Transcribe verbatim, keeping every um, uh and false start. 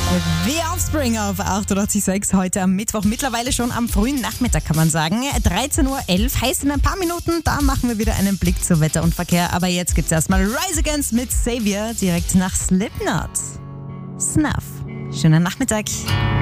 The Offspring auf achtundachtzig Komma sechs heute am Mittwoch, mittlerweile schon am frühen Nachmittag kann man sagen. dreizehn Uhr elf heißt in ein paar Minuten, da machen wir wieder einen Blick zu Wetter und Verkehr. Aber jetzt gibt's erstmal Rise Against mit Savior direkt nach Slipknot. Snuff. Schönen Nachmittag.